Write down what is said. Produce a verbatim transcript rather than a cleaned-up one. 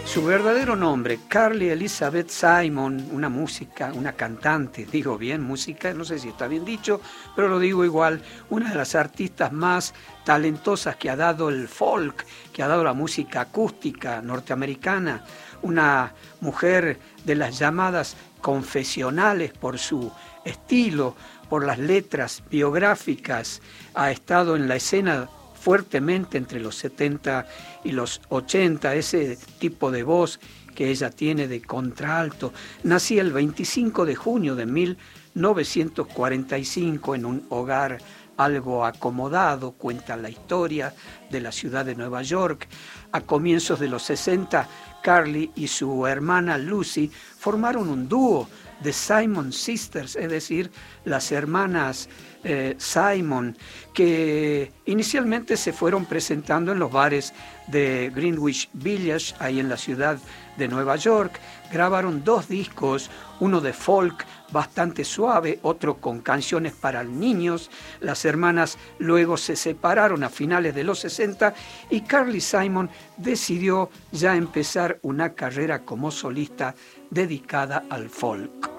Su verdadero nombre, Carly Elizabeth Simon, una música, una cantante, digo bien, música, no sé si está bien dicho, pero lo digo igual, una de las artistas más talentosas que ha dado el folk, que ha dado la música acústica norteamericana, una mujer de las llamadas confesionales por su estilo, por las letras biográficas, ha estado en la escena fuertemente entre los setenta y los ochenta, ese tipo de voz que ella tiene de contralto. Nací el veinticinco de junio de mil novecientos cuarenta y cinco en un hogar algo acomodado, cuenta la historia de la ciudad de Nueva York. A comienzos de los sesenta, Carly y su hermana Lucy formaron un dúo, The Simon Sisters, es decir, las hermanas eh, Simon, que inicialmente se fueron presentando en los bares de Greenwich Village, ahí en la ciudad de Nueva York. Grabaron dos discos, uno de folk bastante suave, otro con canciones para niños. Las hermanas luego se separaron a finales de los sesenta y Carly Simon decidió ya empezar una carrera como solista dedicada al folk.